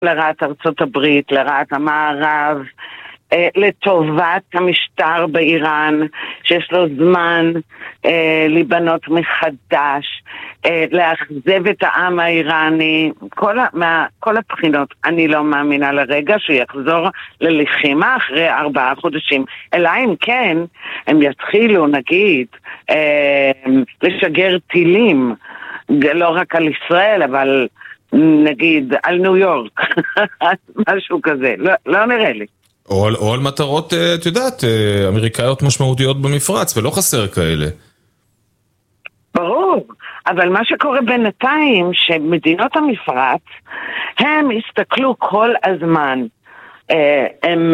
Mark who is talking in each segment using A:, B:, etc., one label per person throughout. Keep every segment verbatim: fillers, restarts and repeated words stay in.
A: לרעת ארצות הברית, לרעת המערב, אה, לטובת המשטר באיראן, שיש לו זמן אה, לבנות מחדש, אה, להחזב את העם האיראני, כל, ה, מה, כל הבחינות. אני לא מאמינה לרגע שהוא יחזור ללחימה אחרי ארבעה חודשים, אלא אם כן הם יתחילו נגיד אה, לשגר טילים, לא רק על ישראל אבל נגיד על ניו יורק, משהו כזה, לא, לא נראה לי.
B: או על, או על מטרות, את יודעת, אמריקאיות משמעותיות במפרץ, ולא חסר כאלה.
A: ברור, אבל מה שקורה בינתיים, שמדינות המפרץ, הם הסתכלו כל הזמן, הם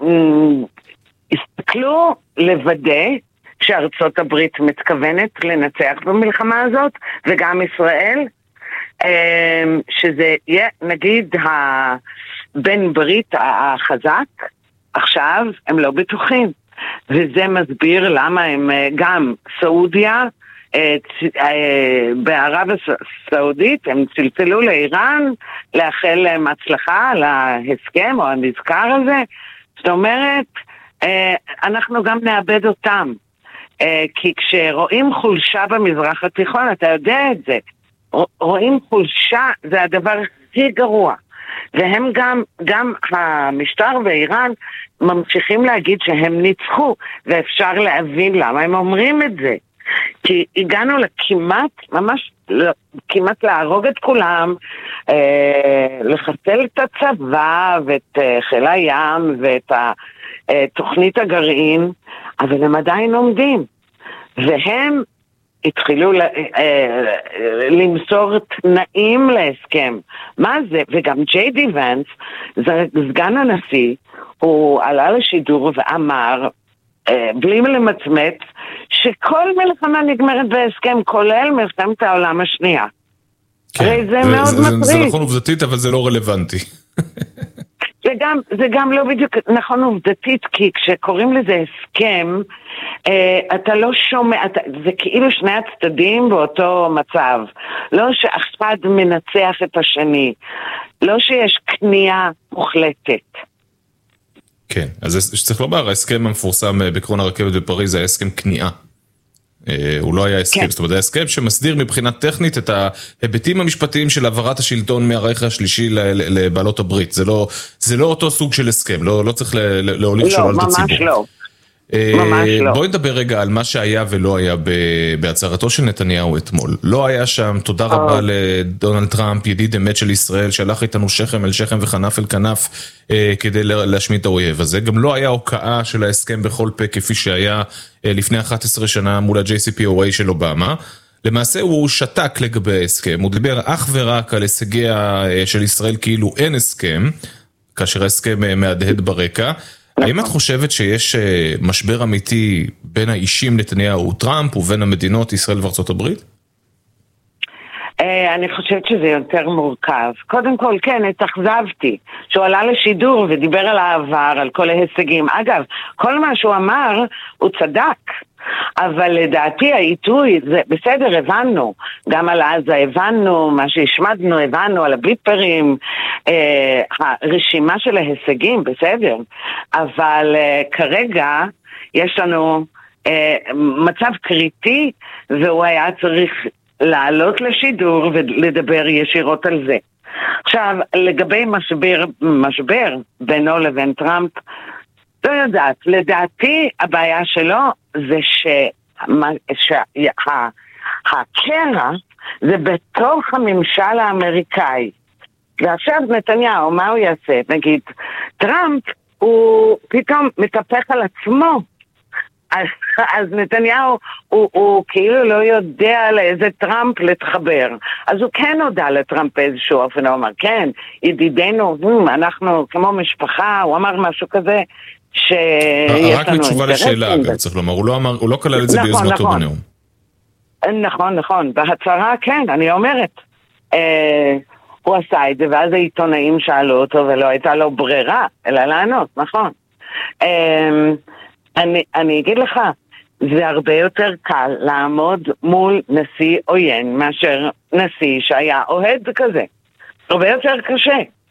A: הסתכלו לוודא שארצות הברית מתכוונת לנצח במלחמה הזאת, וגם ישראל, שזה יהיה, נגיד, הבן ברית החזק, עכשיו הם לא בטוחים. וזה מסביר למה הם גם סעודיה, בערב הסעודית, הם צלצלו לאיראן, לאחל להם הצלחה להסכם או הנזכר הזה. זאת אומרת, אנחנו גם נאבד אותם. כי כשרואים חולשה במזרח התיכון, אתה יודע את זה, רואים חולשה, זה הדבר הכי גרוע. והם גם, גם המשטר ואיראן ממשיכים להגיד שהם ניצחו, ואפשר להבין למה הם אומרים את זה. כי הגענו לכמעט, ממש כמעט להרוג את כולם, אה, לחסל את הצבא ואת אה, חיל הים ואת אה, תוכנית הגרעין, אבל הם עדיין עומדים. והם התחילו למסור תנאים להסכם. מה זה? וגם ג'יי די ונס, סגן הנשיא, הוא עלה לשידור ואמר, בלי למצמץ, שכל מלחמה נגמרת בהסכם, כולל מלחמת העולם השנייה. הרי זה מאוד מטריד.
B: זה נכון עובדתית, אבל זה לא רלוונטי.
A: זה גם, זה גם לא בדיוק נכון עובדתית, כי כשקוראים לזה הסכם, אה, אתה לא שומע, אתה, זה כאילו שני הצדדים באותו מצב. לא שאחד מנצח את השני. לא שיש כניעה מוחלטת.
B: כן, אז צריך לומר, ההסכם המפורסם בקרון הרכבת בפריז היה הסכם כניעה. הוא לא היה הסכם, זאת אומרת, היה הסכם שמסדיר מבחינת טכנית את ההיבטים המשפטיים של העברת השלטון מהרייך השלישי לבעלות הברית. זה לא, זה לא אותו סוג של הסכם, לא, לא צריך להוליך שולל את הציבור.
A: ממש לא. ממש לא.
B: בואי נדבר רגע על מה שהיה ולא היה בהצהרתו של נתניהו אתמול. לא היה שם, תודה רבה לדונלד טראמפ, ידיד אמת של ישראל, שהלך איתנו שכם אל שכם וכנף אל כנף כדי להשמיד את האויב הזה. גם לא היה הוקעה של ההסכם בכל פה כפי שהיה לפני אחת עשרה שנה מול ה-ג'יי סי פי או איי של אובמה. למעשה הוא שתק לגבי ההסכם, הוא דיבר אך ורק על הישגיה של ישראל כאילו אין הסכם, כאשר ההסכם מהדהד ברקע. האם את חושבת שיש משבר אמיתי בין האישים נתניהו וטראמפ ובין המדינות ישראל וארצות הברית?
A: אני חושבת שזה יותר מורכב. קודם כל, כן, התאכזבתי שהוא עלה לשידור ודיבר על העבר, על כל ההישגים. אגב, כל מה שהוא אמר הוא צדק. אבל לדעתי העיתוי, זה בסדר, הבנו, גם על עזה הבנו, מה שהשמדנו הבנו, על הביפרים, אה, הרשימה של ההישגים, בסדר, אבל אה, כרגע יש לנו אה, מצב קריטי, והוא היה צריך לעלות לשידור ולדבר ישירות על זה. עכשיו, לגבי משבר, משבר בינו לבין טראמפ, לא יודעת, לדעתי הבעיה שלו זה שהקרע זה בתוך הממשל האמריקאי. ועכשיו נתניהו, מה הוא יעשה? נגיד, טראמפ הוא פתאום מתהפך על עצמו. אז, אז נתניהו הוא, הוא כאילו לא יודע לאיזה טראמפ להתחבר. אז הוא כן הודע לטראמפ איזשהו אופן, הוא אמר, כן, ידידנו, אנחנו כמו משפחה, הוא אמר משהו כזה,
B: רק בתשובה לשאלה, אגב, צריך לומר, הוא לא אמר, הוא לא כלל את זה ביוזמתו בנאום.
A: נכון, נכון, בהצהרה כן, אני אומרת. הוא עשה את זה, ואז העיתונאים שאלו אותו, ולא הייתה לו ברירה, אלא לענות, נכון. אני אגיד לך, זה הרבה יותר קל לעמוד מול נשיא עוין, מאשר נשיא שהיה אוהד כזה. הרבה יותר קשה.